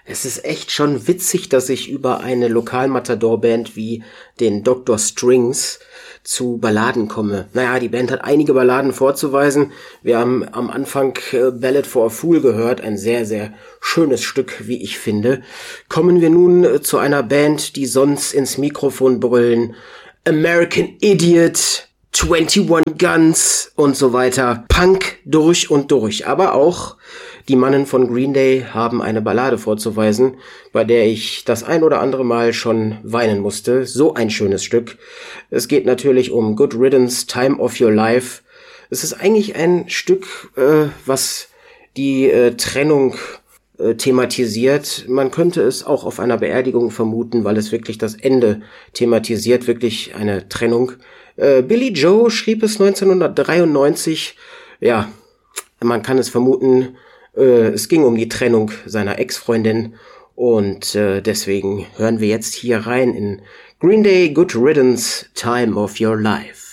Es ist echt schon witzig, dass ich über eine Lokal-Matador-Band wie den Dr. Strings zu Balladen komme. Naja, die Band hat einige Balladen vorzuweisen. Wir haben am Anfang Ballad for a Fool gehört, ein sehr, sehr schönes Stück, wie ich finde. Kommen wir nun zu einer Band, die sonst ins Mikrofon brüllen: American Idiot, 21 Guns und so weiter. Punk durch und durch. Aber auch die Mannen von Green Day haben eine Ballade vorzuweisen, bei der ich das ein oder andere Mal schon weinen musste. So ein schönes Stück. Es geht natürlich um Good Riddance, Time of Your Life. Es ist eigentlich ein Stück, was die Trennung thematisiert. Man könnte es auch auf einer Beerdigung vermuten, weil es wirklich das Ende thematisiert, wirklich eine Trennung. Billy Joe schrieb es 1993. Ja, man kann es vermuten, es ging um die Trennung seiner Ex-Freundin und deswegen hören wir jetzt hier rein in Green Day, Good Riddance, Time of Your Life.